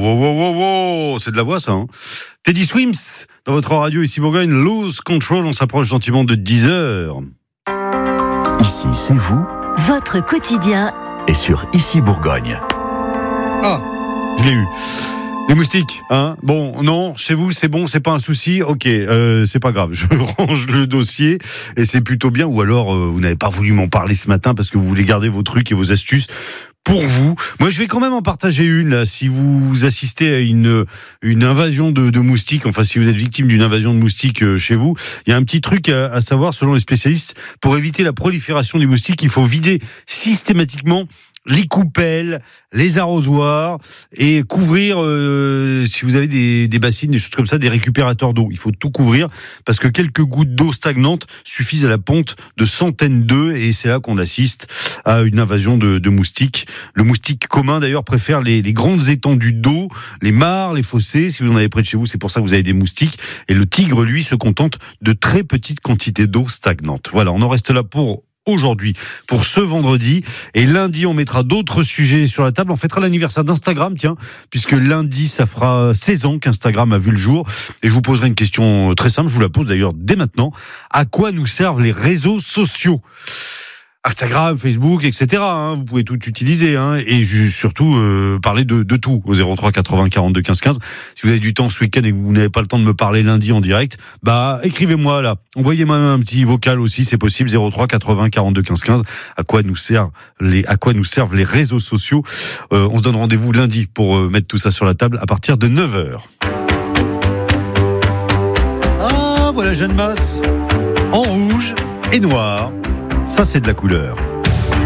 wow, c'est de la voix ça. Hein. Teddy Swims, dans votre radio ici Bourgogne, Lose Control, on s'approche gentiment de 10h. Ici, c'est vous. Votre quotidien Et sur Ici Bourgogne. Ah, je l'ai eu. Les moustiques, hein. Bon, non, chez vous, c'est bon, c'est pas un souci. Ok, c'est pas grave. Je range le dossier et c'est plutôt bien. Ou alors, vous n'avez pas voulu m'en parler ce matin parce que vous voulez garder vos trucs et vos astuces pour vous. Moi, je vais quand même en partager une, là. Si vous assistez à une invasion de moustiques, enfin, si vous êtes victime d'une invasion de moustiques chez vous, il y a un petit truc à savoir, selon les spécialistes. Pour éviter la prolifération des moustiques, il faut vider systématiquement les coupelles, les arrosoirs et couvrir, si vous avez des bassines, des choses comme ça, des récupérateurs d'eau. Il faut tout couvrir parce que quelques gouttes d'eau stagnante suffisent à la ponte de centaines d'œufs et c'est là qu'on assiste à une invasion de moustiques. Le moustique commun d'ailleurs préfère les grandes étendues d'eau, les mares, les fossés. Si vous en avez près de chez vous, c'est pour ça que vous avez des moustiques. Et le tigre, lui, se contente de très petites quantités d'eau stagnante. Voilà, on en reste là pour aujourd'hui, pour ce vendredi. Et lundi, on mettra d'autres sujets sur la table. On fêtera l'anniversaire d'Instagram, tiens, puisque lundi, ça fera 16 ans qu'Instagram a vu le jour. Et je vous poserai une question très simple, je vous la pose d'ailleurs dès maintenant. À quoi nous servent les réseaux sociaux ? Instagram, Facebook, etc. Hein, vous pouvez tout utiliser, hein, et surtout parler de tout au 03 80 42 15 15. Si vous avez du temps ce week-end et que vous n'avez pas le temps de me parler lundi en direct, bah écrivez-moi là. Envoyez-moi un petit vocal aussi, c'est possible. 03 80 42 15 15. À quoi nous servent les réseaux sociaux ? On se donne rendez-vous lundi pour mettre tout ça sur la table à partir de 9h. Ah voilà Jeanne Masse en rouge et noir. Ça, c'est de la couleur.